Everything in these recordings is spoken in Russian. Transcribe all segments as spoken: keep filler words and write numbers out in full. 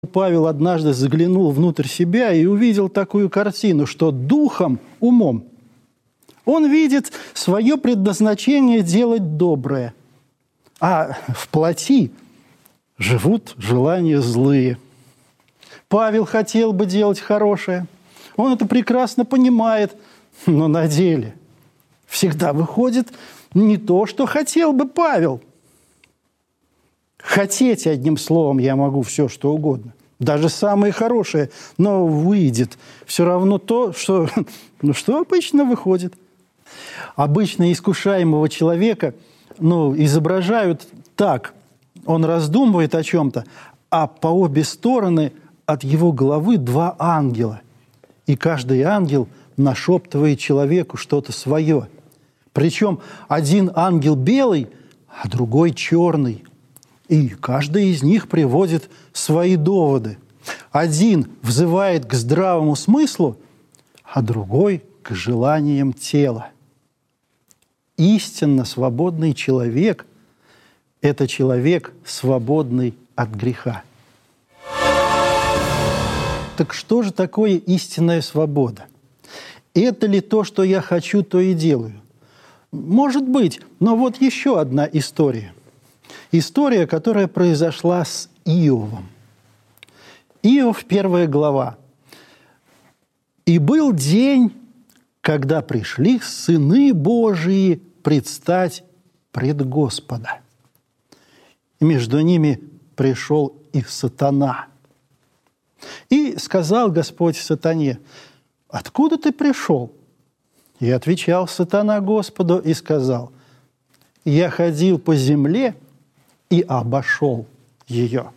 Павел однажды заглянул внутрь себя и увидел такую картину, что духом, умом, он видит свое предназначение делать доброе, а в плоти живут желания злые. Павел хотел бы делать хорошее, он это прекрасно понимает, но на деле всегда выходит не то, что хотел бы Павел. Хотеть, одним словом, я могу все, что угодно. Даже самое хорошее, но выйдет все равно то, что, ну, что обычно выходит. Обычно искушаемого человека ну, изображают так. Он раздумывает о чем-то, а по обе стороны от его головы два ангела. И каждый ангел нашептывает человеку что-то свое. Причем один ангел белый, а другой черный. И каждый из них приводит свои доводы. Один взывает к здравому смыслу, а другой – к желаниям тела. Истинно свободный человек – это человек, свободный от греха. Так что же такое истинная свобода? Это ли то, что я хочу, то и делаю? Может быть, но вот еще одна история. История, которая произошла с Иовом. Иов, первая глава. «И был день, когда пришли сыны Божии предстать пред Господа. И между ними пришел и сатана. И сказал Господь сатане: откуда ты пришел? И отвечал сатана Господу и сказал: я ходил по земле и обошел ее.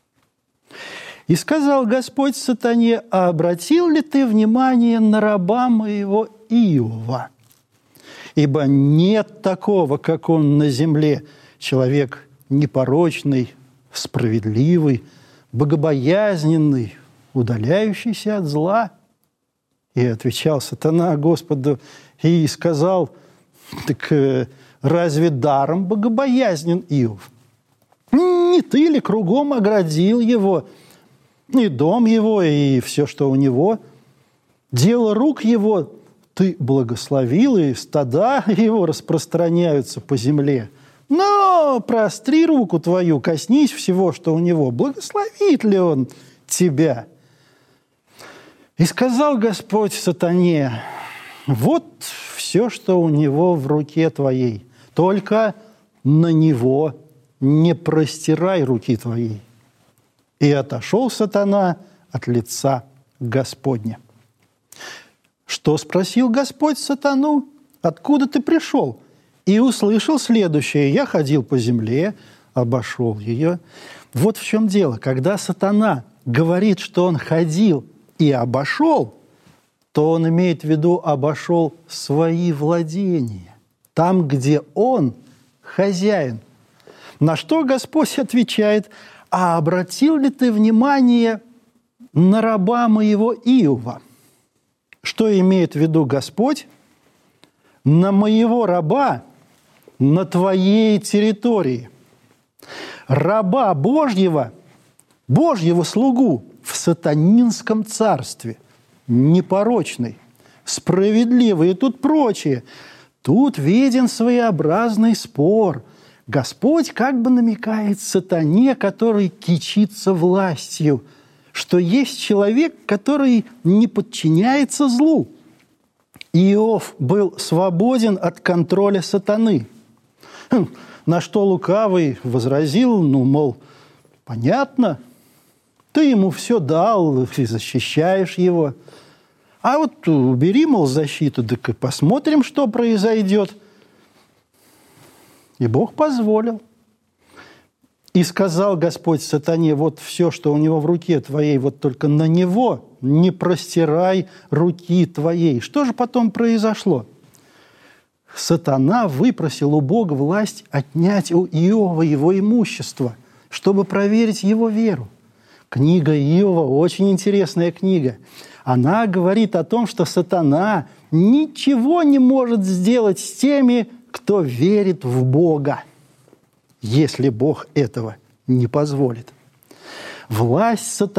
И сказал Господь сатане: а обратил ли ты внимание на раба моего Иова? Ибо нет такого, как он на земле, человек непорочный, справедливый, богобоязненный, удаляющийся от зла. И отвечал сатана Господу и сказал: так разве даром богобоязнен Иов? Не ты ли кругом оградил его, и дом его, и все, что у него? Дело рук его ты благословил, и стада его распространяются по земле. Но простри руку твою, коснись всего, что у него. Благословит ли он тебя? И сказал Господь сатане: вот все, что у него в руке твоей, только на него не простирай руки твоей. И отошел сатана от лица Господня. Что спросил Господь сатану? Откуда ты пришел? И услышал следующее: я ходил по земле, обошел ее. Вот в чем дело. Когда сатана говорит, что он ходил и обошел, то он имеет в виду обошел свои владения, там, где он хозяин. На что Господь отвечает: а обратил ли ты внимание на раба моего Иова? Что имеет в виду Господь? На моего раба на твоей территории. Раба Божьего, Божьего слугу в сатанинском царстве, непорочный, справедливый и тут прочее. Тут виден своеобразный спор. Господь как бы намекает сатане, который кичится властью, что есть человек, который не подчиняется злу. Иов был свободен от контроля сатаны. На что лукавый возразил, ну, мол, понятно, ты ему все дал, и защищаешь его. А вот убери, мол, защиту, так и посмотрим, что произойдет. И Бог позволил. И сказал Господь сатане: вот все, что у него в руке твоей, вот только на него не простирай руки твоей. Что же потом произошло? Сатана выпросил у Бога власть отнять у Иова его имущество, чтобы проверить его веру. Книга Иова очень интересная книга. Она говорит о том, что сатана ничего не может сделать с теми, кто верит в Бога, если Бог этого не позволит. власть сатаны.